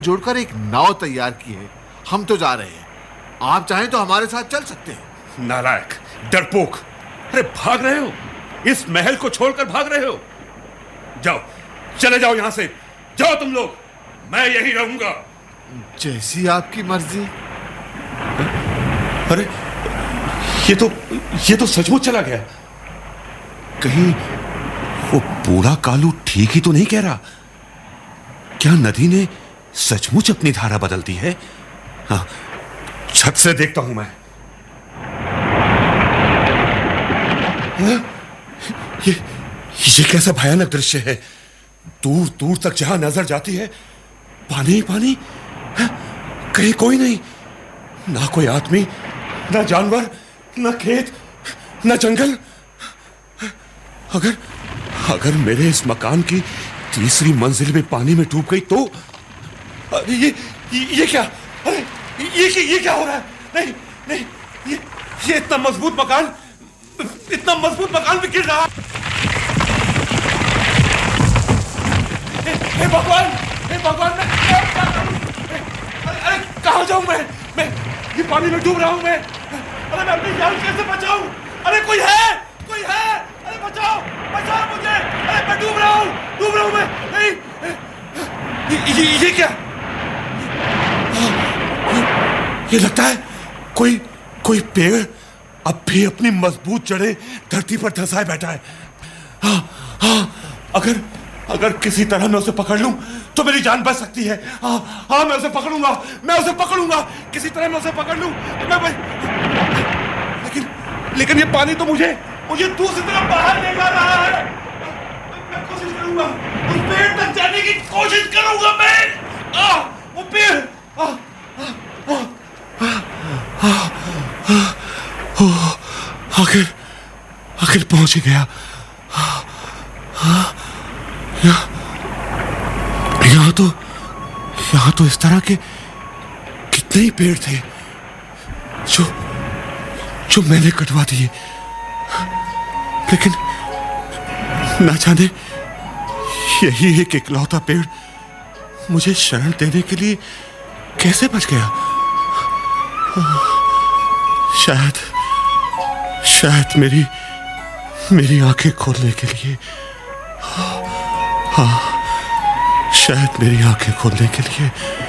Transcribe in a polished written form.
जोड़कर एक नाव तैयार की है। हम तो जा रहे हैं, आप चाहें तो हमारे साथ चल सकते हैं। नालायक, डरपोक, अरे भाग रहे हो? इस महल को छोड़कर भाग रहे हो? जाओ, चले जाओ यहां से, जाओ तुम लोग, मैं यहीं रहूंगा। जैसी आपकी मर्जी। अरे ये तो सचमुच चला गया। कहीं वो बूढ़ा कालू ठीक ही तो नहीं कह रहा? क्या नदी ने सचमुच अपनी धारा बदल दी है? हाँ, छत से देखता हूं मैं। ये कैसा भयानक दृश्य है। दूर दूर तक जहां नजर जाती है पानी ही पानी, कहीं कोई नहीं, ना कोई आदमी, ना जानवर, ना खेत, ना जंगल। अगर मेरे इस मकान की तीसरी मंजिल में पानी में डूब गई तो ये क्या? अरे ये क्या हो रहा है? नहीं नहीं, ये इतना मजबूत मकान भी गिर रहा है। हे भगवान, मैं क्या करूं? अरे कहां जाऊं मैं ये पानी में डूब रहा हूं मैं। अरे मैं अपनी जान कैसे बचाऊं? अरे कोई है? अरे बचाओ मुझे। अरे मैं डूब रहा हूं मैं। नहीं, ये क्या? ये लगता है कोई पेड़ अब भी अपनी मजबूत जड़ें धरती पर धंसाए बैठा है। हाँ, अगर किसी तरह मैं उसे पकड़ लूं तो मेरी जान बच सकती है। हाँ, मैं उसे पकड़ूंगा, किसी तरह मैं उसे पकड़ लूं तो मैं लेकिन ये पानी तो मुझे दूसरी तरफ बाहर ले जा रहा है। मैं कोशिश करूंगा, उस पेड़ तक जाने की कोशिश करूंगा मैं। वो पेड़ आखिर पहुंच गया। यहाँ तो इस तरह के कितने ही पेड़ थे जो मैंने कटवा दिए, लेकिन ना जाने यही एक इकलौता पेड़ मुझे शरण देने के लिए कैसे बच गया। शायद मेरी आंखें खोलने के लिए, हाँ, शायद मेरी आंखें खोलने के लिए